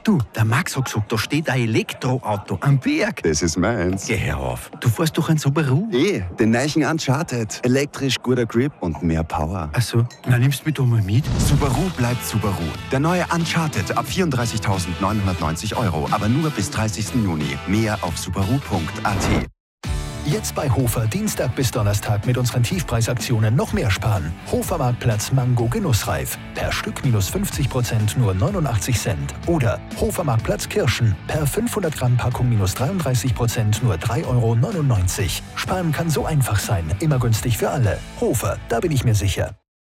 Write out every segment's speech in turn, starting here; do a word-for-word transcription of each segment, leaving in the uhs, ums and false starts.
Du, der Max hat gesagt, da steht ein Elektroauto am Berg. Das ist meins. Geh her auf. Du fährst doch ein Subaru. Eh, den neuen Uncharted. Elektrisch, guter Grip und mehr Power. Ach so, na nimmst du mich da mal mit? Subaru bleibt Subaru. Der neue Uncharted ab vierunddreißigtausendneunhundertneunzig Euro. Aber nur bis dreißigsten Juni. Mehr auf subaru punkt a t. Jetzt bei Hofer Dienstag bis Donnerstag mit unseren Tiefpreisaktionen noch mehr sparen. Hofer Marktplatz Mango Genussreif. Per Stück minus fünfzig Prozent nur neunundachtzig Cent. Oder Hofer Marktplatz Kirschen. Per fünfhundert Gramm Packung minus dreiunddreißig Prozent nur drei Euro neunundneunzig. Sparen kann so einfach sein. Immer günstig für alle. Hofer, da bin ich mir sicher.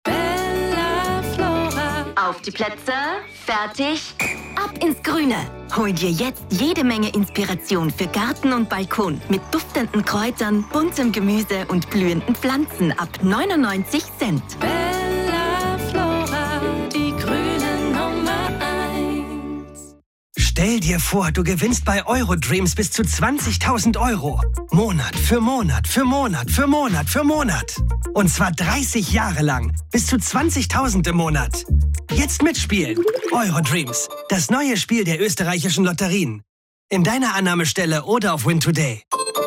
Auf die Plätze, fertig, ab ins Grüne. Hol dir jetzt jede Menge Inspiration für Garten und Balkon mit duftenden Kräutern, buntem Gemüse und blühenden Pflanzen ab neunundneunzig Cent. Bella Flora, die grüne Nummer eins. Stell dir vor, du gewinnst bei Eurodreams bis zu zwanzigtausend Euro. Monat für Monat für Monat für Monat für Monat. Und zwar dreißig Jahre lang. Bis zu zwanzigtausend im Monat. Jetzt mitspielen. Eurodreams, das neue Spiel der österreichischen Lotterien. In deiner Annahmestelle oder auf Win Today.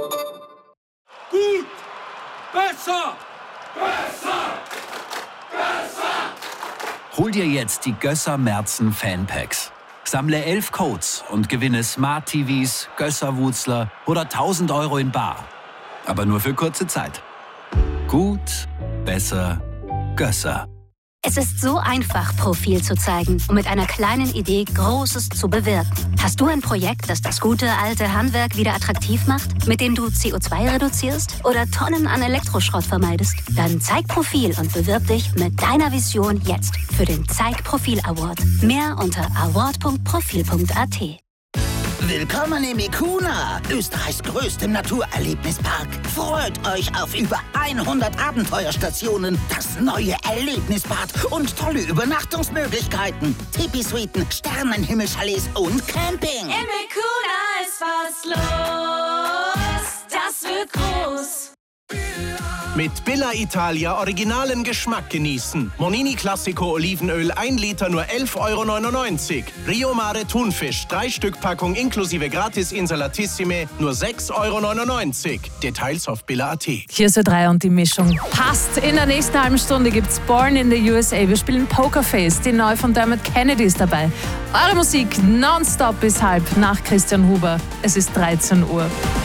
Gut! Besser! Besser! Besser! Hol dir jetzt die Gösser Merzen Fanpacks. Sammle elf Codes und gewinne Smart T Vs, Gösser-Wutzler oder tausend Euro in bar. Aber nur für kurze Zeit. Gut, besser, Gösser. Es ist so einfach, Profil zu zeigen und mit einer kleinen Idee Großes zu bewirken. Hast du ein Projekt, das das gute alte Handwerk wieder attraktiv macht, mit dem du C O zwei reduzierst oder Tonnen an Elektroschrott vermeidest? Dann zeig Profil und bewirb dich mit deiner Vision jetzt für den Zeig Profil Award. Mehr unter award punkt profil punkt a t. Willkommen im Ikuna, Österreichs größtem Naturerlebnispark. Freut euch auf über hundert Abenteuerstationen, das neue Erlebnisbad und tolle Übernachtungsmöglichkeiten. Tipi-Suiten, Sternenhimmelchalets und Camping. Im Ikuna ist was los, das wird groß. Mit Billa Italia originalen Geschmack genießen. Monini Classico Olivenöl ein Liter nur elf Euro neunundneunzig. Rio Mare Thunfisch drei Stück Packung inklusive Gratis Insalatissime nur sechs Euro neunundneunzig. Details auf billa punkt a t. Hier ist der drei und die Mischung passt. In der nächsten halben Stunde gibt's Born in the U S A. Wir spielen Pokerface. Die neue von Dermot Kennedy ist dabei. Eure Musik nonstop bis halb nach Christian Huber. Es ist dreizehn Uhr.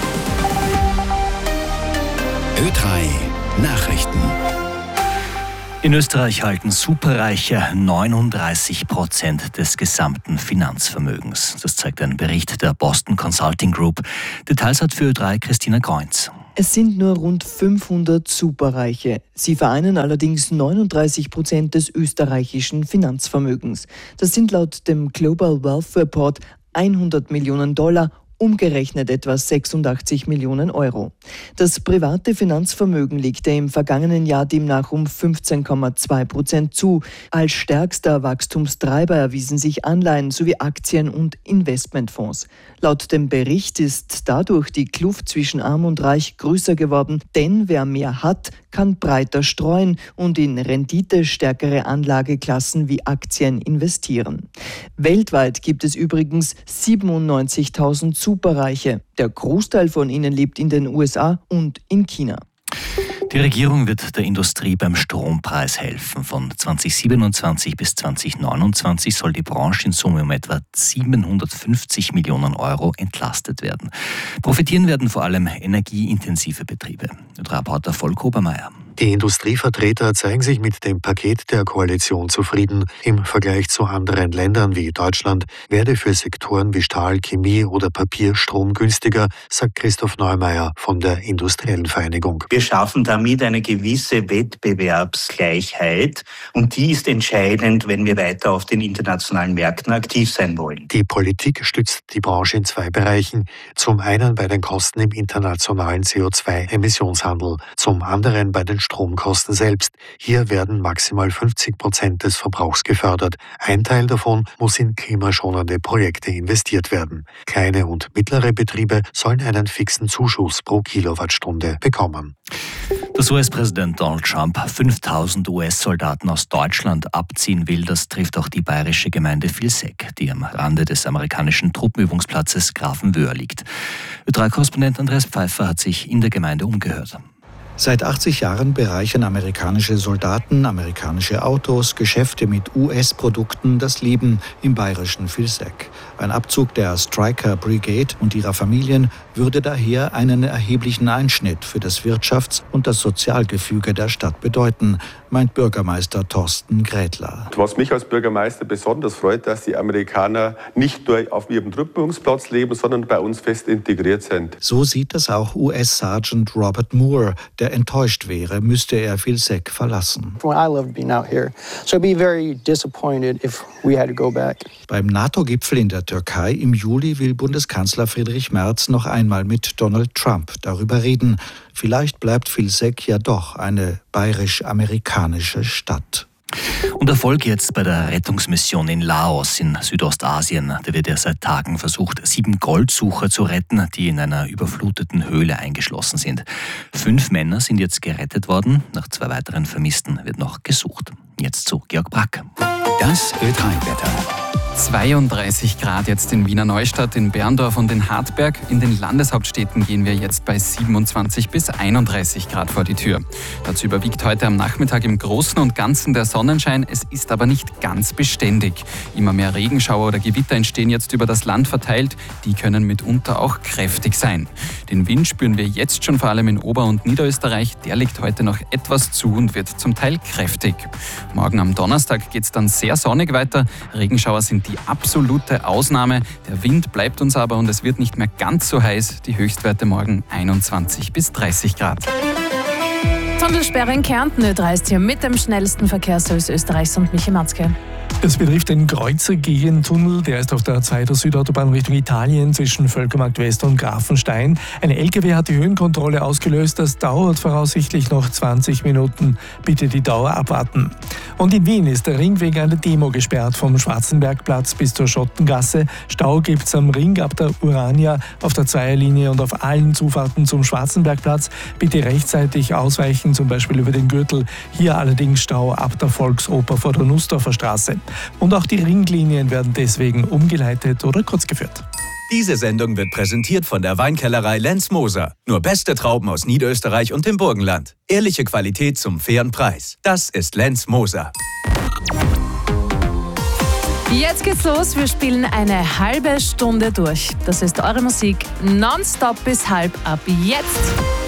Ö drei Nachrichten. In Österreich halten Superreiche neununddreißig Prozent des gesamten Finanzvermögens. Das zeigt ein Bericht der Boston Consulting Group. Details hat für Ö drei Christina Kreunz. Es sind nur rund fünfhundert Superreiche. Sie vereinen allerdings neununddreißig Prozent des österreichischen Finanzvermögens. Das sind laut dem Global Wealth Report hundert Millionen Dollar, umgerechnet etwa sechsundachtzig Millionen Euro. Das private Finanzvermögen legte im vergangenen Jahr demnach um fünfzehn Komma zwei Prozent zu. Als stärkster Wachstumstreiber erwiesen sich Anleihen sowie Aktien und Investmentfonds. Laut dem Bericht ist dadurch die Kluft zwischen Arm und Reich größer geworden, denn wer mehr hat, kann breiter streuen und in renditestärkere Anlageklassen wie Aktien investieren. Weltweit gibt es übrigens siebenundneunzigtausend Superreiche. Der Großteil von ihnen lebt in den U S A und in China. Die Regierung wird der Industrie beim Strompreis helfen. Von zweitausendsiebenundzwanzig bis zweitausendneunundzwanzig soll die Branche in Summe um etwa siebenhundertfünfzig Millionen Euro entlastet werden. Profitieren werden vor allem energieintensive Betriebe. Reporter Volker Obermeier. Die Industrievertreter zeigen sich mit dem Paket der Koalition zufrieden. Im Vergleich zu anderen Ländern wie Deutschland werde für Sektoren wie Stahl, Chemie oder Papier Strom günstiger, sagt Christoph Neumeier von der Industriellen Vereinigung. Wir schaffen damit eine gewisse Wettbewerbsgleichheit und die ist entscheidend, wenn wir weiter auf den internationalen Märkten aktiv sein wollen. Die Politik stützt die Branche in zwei Bereichen. Zum einen bei den Kosten im internationalen C O zwei Emissionshandel, zum anderen bei den Stromkosten selbst. Hier werden maximal fünfzig Prozent des Verbrauchs gefördert. Ein Teil davon muss in klimaschonende Projekte investiert werden. Kleine und mittlere Betriebe sollen einen fixen Zuschuss pro Kilowattstunde bekommen. Dass U S-Präsident Donald Trump fünftausend U S-Soldaten aus Deutschland abziehen will, das trifft auch die bayerische Gemeinde Vilseck, die am Rande des amerikanischen Truppenübungsplatzes Grafenwöhr liegt. Ö drei Korrespondent Andreas Pfeiffer hat sich in der Gemeinde umgehört. Seit achtzig Jahren bereichern amerikanische Soldaten, amerikanische Autos, Geschäfte mit U S-Produkten das Leben im bayerischen Vilseck. Ein Abzug der Stryker Brigade und ihrer Familien würde daher einen erheblichen Einschnitt für das Wirtschafts- und das Sozialgefüge der Stadt bedeuten, meint Bürgermeister Thorsten Grätler. Was mich als Bürgermeister besonders freut, dass die Amerikaner nicht nur auf ihrem Truppenübungsplatz leben, sondern bei uns fest integriert sind. So sieht das auch U S-Sergeant Robert Moore, der enttäuscht wäre, müsste er Vilseck verlassen. Beim NATO-Gipfel in der Türkei im Juli will Bundeskanzler Friedrich Merz noch einmal mit Donald Trump darüber reden. Vielleicht bleibt Vilseck ja doch eine bayerisch-amerikanische Stadt. Und Erfolg jetzt bei der Rettungsmission in Laos in Südostasien. Da wird ja seit Tagen versucht, sieben Goldsucher zu retten, die in einer überfluteten Höhle eingeschlossen sind. Fünf Männer sind jetzt gerettet worden. Nach zwei weiteren Vermissten wird noch gesucht. Jetzt zu Georg Brack. Das Ö drei Wetter. zweiunddreißig Grad jetzt in Wiener Neustadt, in Berndorf und in Hartberg. In den Landeshauptstädten gehen wir jetzt bei siebenundzwanzig bis einunddreißig Grad vor die Tür. Dazu überwiegt heute am Nachmittag im Großen und Ganzen der Sonnenschein. Es ist aber nicht ganz beständig. Immer mehr Regenschauer oder Gewitter entstehen jetzt über das Land verteilt. Die können mitunter auch kräftig sein. Den Wind spüren wir jetzt schon vor allem in Ober- und Niederösterreich. Der legt heute noch etwas zu und wird zum Teil kräftig. Morgen am Donnerstag geht es dann sehr sonnig weiter. Regenschauer sind die absolute Ausnahme. Der Wind bleibt uns aber und es wird nicht mehr ganz so heiß. Die Höchstwerte morgen einundzwanzig bis dreißig Grad. Tunnelsperre in Kärnten. Ö drei ist hier mit dem schnellsten Verkehrsservice Österreichs und Michi Matzke. Es betrifft den Kreuzer-Gegentunnel, der ist auf der A zwei der Südautobahn Richtung Italien zwischen Völkermarkt West und Grafenstein. Ein L K W hat die Höhenkontrolle ausgelöst, das dauert voraussichtlich noch zwanzig Minuten. Bitte die Dauer abwarten. Und in Wien ist der Ring wegen einer Demo gesperrt, vom Schwarzenbergplatz bis zur Schottengasse. Stau gibt's am Ring ab der Urania auf der Zweierlinie und auf allen Zufahrten zum Schwarzenbergplatz. Bitte rechtzeitig ausweichen, zum Beispiel über den Gürtel. Hier allerdings Stau ab der Volksoper vor der Nussdorfer Straße. Und auch die Ringlinien werden deswegen umgeleitet oder kurz geführt. Diese Sendung wird präsentiert von der Weinkellerei Lenz Moser. Nur beste Trauben aus Niederösterreich und dem Burgenland. Ehrliche Qualität zum fairen Preis. Das ist Lenz Moser. Jetzt geht's los. Wir spielen eine halbe Stunde durch. Das ist eure Musik nonstop bis halb ab jetzt.